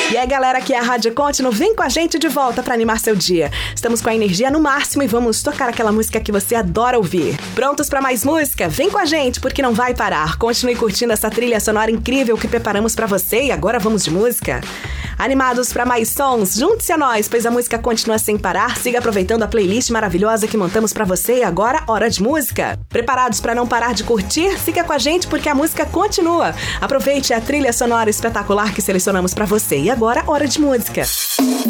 E aí, galera, aqui é a Rádio Contínuo. Vem com a gente de volta pra animar seu dia. Estamos com a energia no máximo e vamos tocar aquela música que você adora ouvir. Prontos pra mais música? Vem com a gente, porque não vai parar. Continue curtindo essa trilha sonora incrível que preparamos pra você e agora vamos de música. Animados pra mais sons? Junte-se a nós, pois a música continua sem parar. Siga aproveitando a playlist maravilhosa que montamos pra você e agora, hora de música. Preparados pra não parar de curtir? Siga com a gente porque a música continua. Aproveite a trilha sonora espetacular que selecionamos pra você. E agora, hora de música.